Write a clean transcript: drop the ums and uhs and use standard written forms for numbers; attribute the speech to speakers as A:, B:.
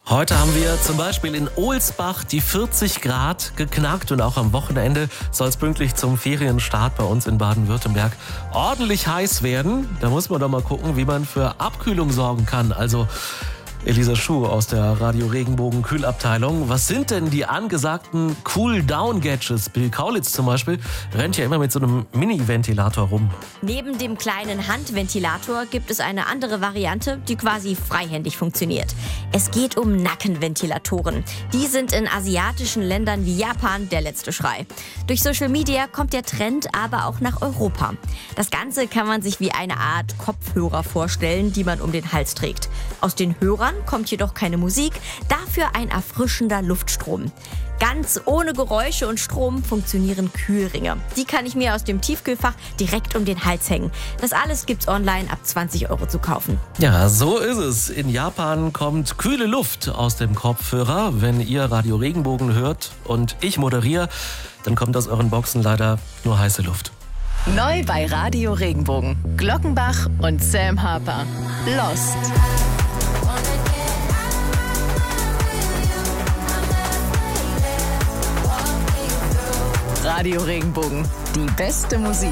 A: Heute haben wir zum Beispiel in Ohlsbach die 40 Grad geknackt und auch am Wochenende soll es pünktlich zum Ferienstart bei uns in Baden-Württemberg ordentlich heiß werden. Da muss man doch mal gucken, wie man für Abkühlung sorgen kann. Also Elisa Schuh aus der Radio Regenbogen Kühlabteilung. Was sind denn die angesagten Cool-Down-Gadgets? Bill Kaulitz zum Beispiel rennt ja immer mit so einem Mini-Ventilator rum.
B: Neben dem kleinen Handventilator gibt es eine andere Variante, die quasi freihändig funktioniert. Es geht um Nackenventilatoren. Die sind in asiatischen Ländern wie Japan der letzte Schrei. Durch Social Media kommt der Trend aber auch nach Europa. Das Ganze kann man sich wie eine Art Kopfhörer vorstellen, die man um den Hals trägt. Aus den Hörern kommt jedoch keine Musik, dafür ein erfrischender Luftstrom. Ganz ohne Geräusche und Strom funktionieren Kühlringe. Die kann ich mir aus dem Tiefkühlfach direkt um den Hals hängen. Das alles gibt's online ab 20 € zu kaufen.
A: Ja, so ist es. In Japan kommt kühle Luft aus dem Kopfhörer. Wenn ihr Radio Regenbogen hört und ich moderiere, dann kommt aus euren Boxen leider nur heiße Luft.
C: Neu bei Radio Regenbogen. Glockenbach und Sam Harper. Lost. Radio Regenbogen. Die beste Musik.